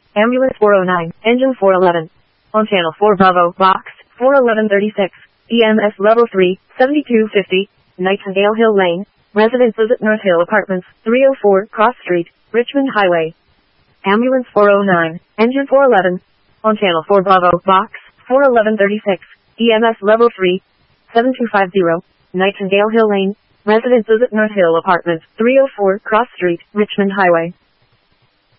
Ambulance 409, Engine 411. On Channel 4 Bravo, Box 41136. EMS Level 3, 7250, Nightingale Hill Lane. Residences at North Hill Apartments, 304 Cross Street, Richmond Highway. Ambulance 409, Engine 411. On Channel 4 Bravo, Box 41136. EMS Level 3, 7250, Nightingale Hill Lane. Residences at North Hill Apartments, 304 Cross Street, Richmond Highway.